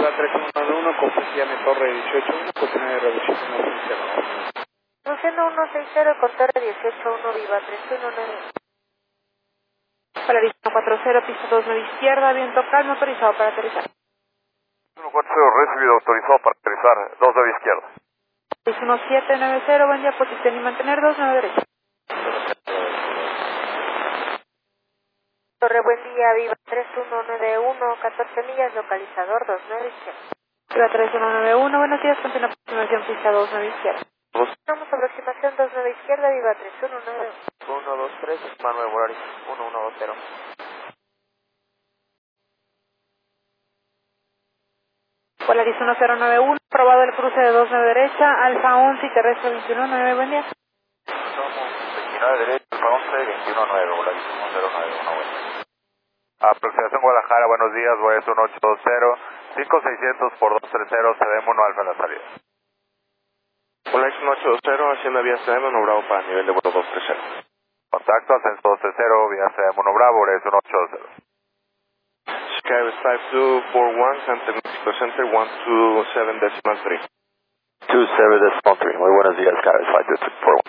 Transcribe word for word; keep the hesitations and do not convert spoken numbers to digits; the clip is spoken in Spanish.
Viva tres uno nueve uno, Confusiane Torre dieciocho uno, cuestión de reducción no funciona. Confusiane uno seis cero con Torre dieciocho uno, Viva tres uno nueve uno. Polarizado cuatro cero, pista dos nueve izquierda, viento calmo, autorizado para aterrizar. uno cuatro cero, recibido, autorizado para aterrizar, dos nueve izquierda. seis uno siete nueve cero, buen día, posición y mantener, dos nueve derecha. Torre, buen día, Viva tres uno nueve uno, catorce millas, localizador dos nueve izquierda. Viva tres uno nueve uno, buenos días, continúa aproximación, pista dos nueve izquierda. Vamos aproximación dos nueve izquierda, Viva tres uno nueve uno. uno dos tres, Manuel Volaris, uno uno dos cero. Polaris uno cero nueve uno, probado el cruce de dos nueve derecha, Alfa once y terrestre veintiuno nueve, buen día. Somos veintinueve derecha, Alfa once, veintiuno nueve, Volaris uno cero nueve uno, buen día. Aproximación Guadalajara, buenos días, Volaris uno ocho dos cero, cinco seiscientos por dos tres cero, C D M uno Alfa en la salida. Volaris uno ocho dos cero, haciendo vía C D M uno Bravo para nivel de vuelo dos tres cero. Contacto, ascenso dos tres cero, vía C D M uno Bravo, Volaris uno ocho dos cero. Skywest five two four one, Center Mexico Center one two seven decimal three. two seven decimal three, muy buenos días, Skywest five two four one.